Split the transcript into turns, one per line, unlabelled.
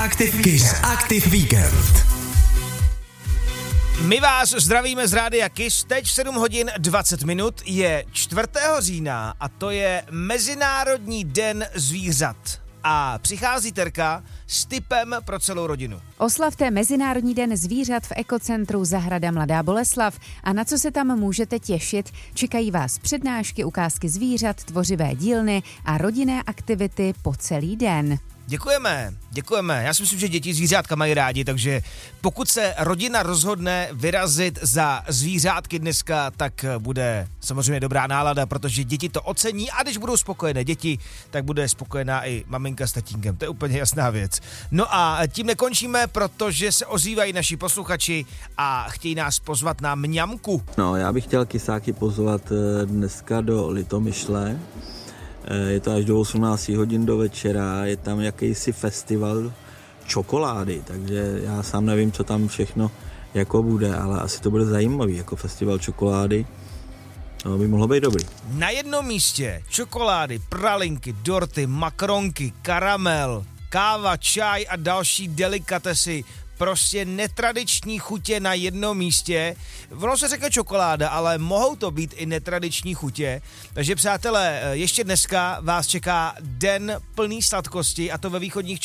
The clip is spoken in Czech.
Aktiv Víkend.
My vás zdravíme z rádia Kiss, teď 7 hodin 20 minut, je 4. října a to je Mezinárodní den zvířat. A přichází Terka s tipem pro celou rodinu.
Oslavte Mezinárodní den zvířat v ekocentru Zahrada Mladá Boleslav a na co se tam můžete těšit, čekají vás přednášky, ukázky zvířat, tvořivé dílny a rodinné aktivity po celý den.
Děkujeme. Já si myslím, že děti zvířátka mají rádi, takže pokud se rodina rozhodne vyrazit za zvířátky dneska, tak bude samozřejmě dobrá nálada, protože děti to ocení a když budou spokojené děti, tak bude spokojená i maminka s tatínkem. To je úplně jasná věc. No a tím nekončíme, protože se ozývají naši posluchači a chtějí nás pozvat na mňamku.
No, já bych chtěl kysáky pozvat dneska do Litomyšle. Je to až do 18 hodin do večera, je tam jakýsi festival čokolády, takže já sám nevím, co tam všechno jako bude, ale asi to bude zajímavý, jako festival čokolády. To by mohlo být dobrý.
Na jednom místě čokolády, pralinky, dorty, makronky, karamel, káva, čaj a další delikatesy. Prostě netradiční chutě na jednom místě. Ono se řekne čokoláda, ale mohou to být i netradiční chutě. Takže přátelé, ještě dneska vás čeká den plný sladkosti a to ve východních